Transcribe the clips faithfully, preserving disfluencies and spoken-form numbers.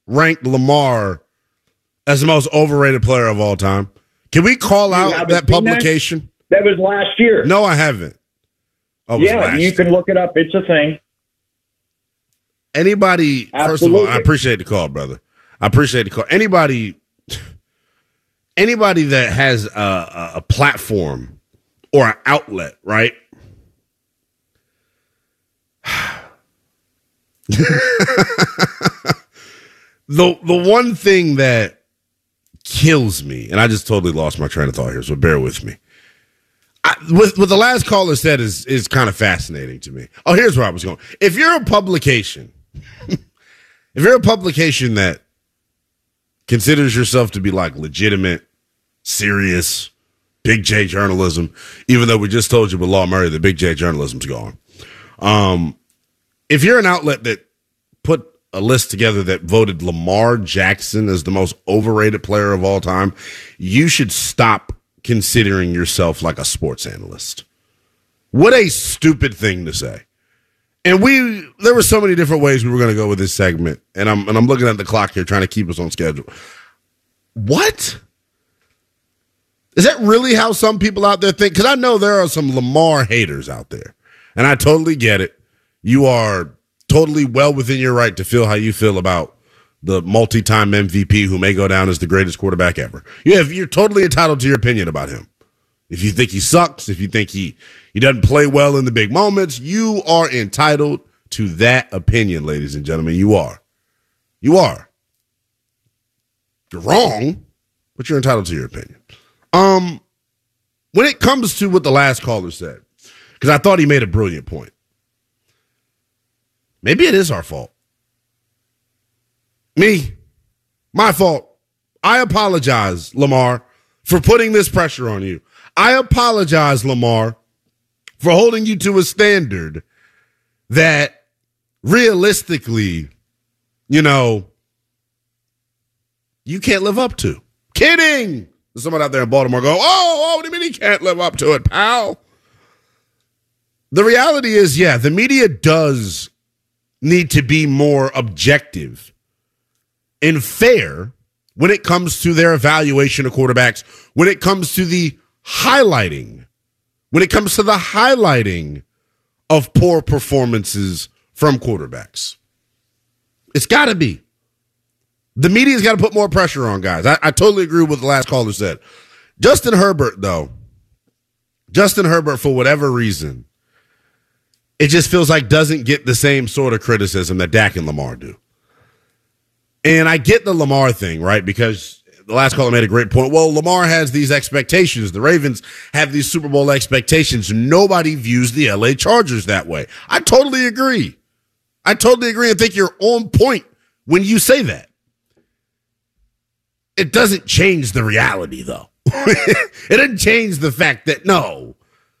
ranked Lamar as the most overrated player of all time. Can we call out that publication? That? that was last year. No, I haven't. Oh, yeah, you can look it up. It's a thing. Anybody, Absolutely. First of all, I appreciate the call, brother. I appreciate the call. Anybody, anybody that has a, a platform or an outlet, right? the the one thing that kills me, and I just totally lost my train of thought here, so bear with me. I, with what the last caller said is is kind of fascinating to me. Oh, here's where I was going. If you're a publication, if you're a publication that considers yourself to be like legitimate, serious, Big J journalism, even though we just told you with Law Murray that Big J journalism's gone. Um, if you're an outlet that put a list together that voted Lamar Jackson as the most overrated player of all time, you should stop considering yourself like a sports analyst. What a stupid thing to say. And we, there were so many different ways we were going to go with this segment, and I'm and I'm looking at the clock here, trying to keep us on schedule. What? Is that really how some people out there think? Because I know there are some Lamar haters out there, and I totally get it. You are totally well within your right to feel how you feel about the multi-time M V P who may go down as the greatest quarterback ever. You have, you're totally entitled to your opinion about him. If you think he sucks, if you think he, he doesn't play well in the big moments, you are entitled to that opinion, ladies and gentlemen. You are. You are. You're wrong, but you're entitled to your opinion. Um, when it comes to what the last caller said, because I thought he made a brilliant point. Maybe it is our fault. Me. My fault. I apologize, Lamar, for putting this pressure on you. I apologize, Lamar, for holding you to a standard that realistically, you know, you can't live up to. Kidding. There's someone out there in Baltimore go, oh, oh, what do you mean he can't live up to it, pal? The reality is, yeah, the media does need to be more objective and fair when it comes to their evaluation of quarterbacks, when it comes to the highlighting, when it comes to the highlighting of poor performances from quarterbacks. It's got to be. The media's got to put more pressure on guys. I, I totally agree with what the last caller said. Justin Herbert, though, Justin Herbert, for whatever reason, it just feels like doesn't get the same sort of criticism that Dak and Lamar do. And I get the Lamar thing, right? Because the last caller made a great point. Well, Lamar has these expectations. The Ravens have these Super Bowl expectations. Nobody views the L A Chargers that way. I totally agree. I totally agree and think you're on point when you say that. It doesn't change the reality, though. It doesn't change the fact that, no,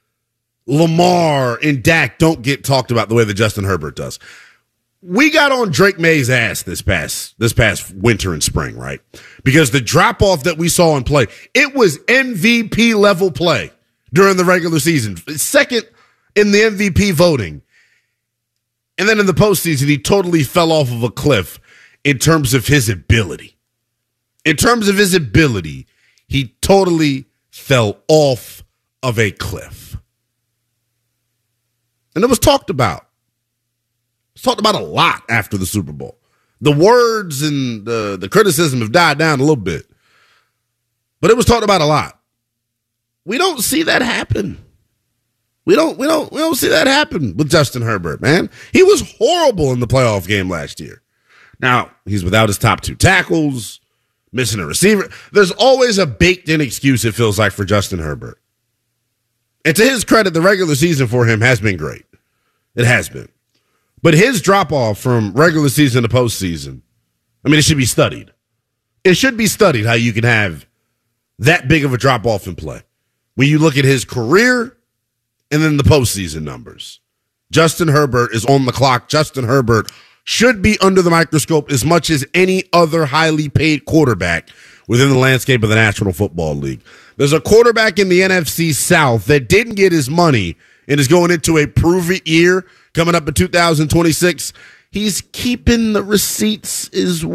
Lamar and Dak don't get talked about the way that Justin Herbert does. We got on Drake May's ass this past this past winter and spring, right? Because the drop-off that we saw in play, it was M V P level play during the regular season. Second in the M V P voting. And then in the postseason, he totally fell off of a cliff in terms of his ability. In terms of his ability, he totally fell off of a cliff. And it was talked about. It was talked about a lot after the Super Bowl. The words and the, the criticism have died down a little bit. But it was talked about a lot. We don't see that happen. We don't, we don't, we don't see that happen with Justin Herbert, man. He was horrible in the playoff game last year. Now, he's without his top two tackles, missing a receiver. There's always a baked-in excuse, it feels like, for Justin Herbert. And to his credit, the regular season for him has been great. It has been. But his drop-off from regular season to postseason, I mean, it should be studied. It should be studied how you can have that big of a drop-off in play. When you look at his career and then the postseason numbers. Justin Herbert is on the clock. Justin Herbert should be under the microscope as much as any other highly paid quarterback within the landscape of the National Football League. There's a quarterback in the N F C South that didn't get his money and is going into a prove-it year coming up in two thousand twenty-six. He's keeping the receipts as